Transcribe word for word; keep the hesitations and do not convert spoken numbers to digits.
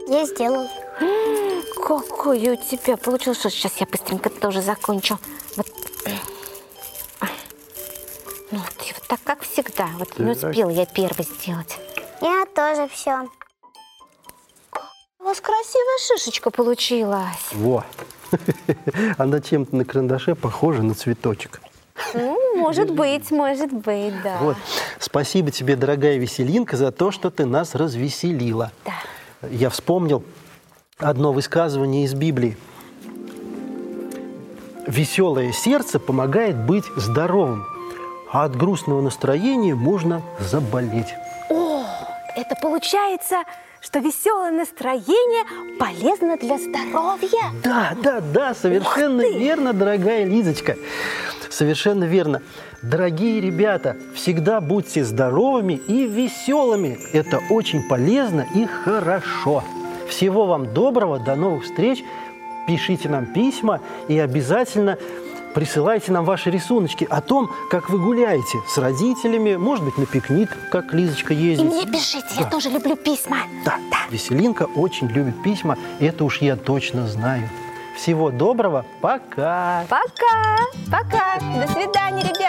Я сделал. Какой у тебя получилось. Что, сейчас я быстренько тоже закончу. Вот. Ну, вот, и вот так, как всегда. Вот не успела я первой сделать. Я тоже все. У вас красивая шишечка получилась. Во! Она чем-то на карандаше похожа на цветочек. Ну, может быть, может быть, да. Вот. Спасибо тебе, дорогая Веселинка, за то, что ты нас развеселила. Да. Я вспомнил одно высказывание из Библии. Веселое сердце помогает быть здоровым, а от грустного настроения можно заболеть. О, это получается, что веселое настроение полезно для здоровья. Да, да, да, совершенно верно, дорогая Лизочка. Совершенно верно. Дорогие ребята, всегда будьте здоровыми и веселыми. Это очень полезно и хорошо. Всего вам доброго, до новых встреч. Пишите нам письма и обязательно присылайте нам ваши рисуночки о том, как вы гуляете с родителями, может быть, на пикник, как Лизочка И ездит. мне пишите, Да. я тоже люблю письма. Да, Веселинка очень любит письма, это уж я точно знаю. Всего доброго, пока! Пока, пока, до свидания, ребят.